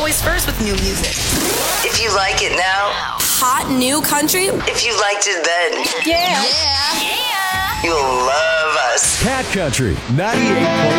always first with new music. If you like it now, hot new country. if you liked it then, Yeah. you'll love us. Cat Country 98.5.